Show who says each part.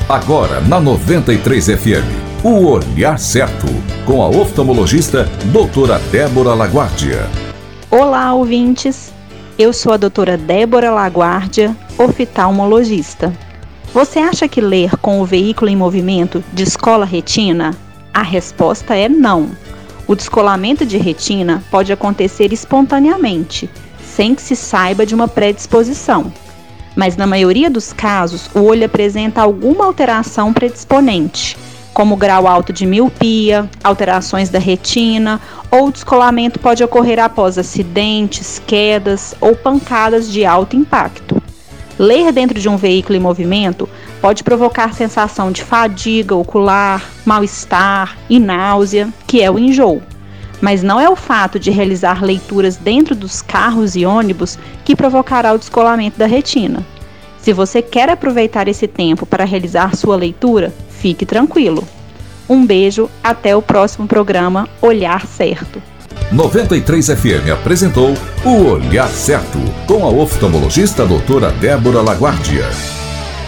Speaker 1: Agora na 93 FM, o Olhar Certo, com a oftalmologista doutora Débora Laguardia.
Speaker 2: Olá, ouvintes! Eu sou a doutora Débora Laguardia, oftalmologista. Você acha que ler com o veículo em movimento descola a retina? A resposta é não. O descolamento de retina pode acontecer espontaneamente, sem que se saiba de uma predisposição. Mas na maioria dos casos, o olho apresenta alguma alteração predisponente, como grau alto de miopia, alterações da retina, ou o descolamento pode ocorrer após acidentes, quedas ou pancadas de alto impacto. Ler dentro de um veículo em movimento pode provocar sensação de fadiga ocular, mal-estar e náusea, que é o enjoo. Mas não é o fato de realizar leituras dentro dos carros e ônibus que provocará o descolamento da retina. Se você quer aproveitar esse tempo para realizar sua leitura, fique tranquilo. Um beijo, até o próximo programa Olhar Certo.
Speaker 1: 93 FM apresentou o Olhar Certo, com a oftalmologista doutora Débora Laguardia.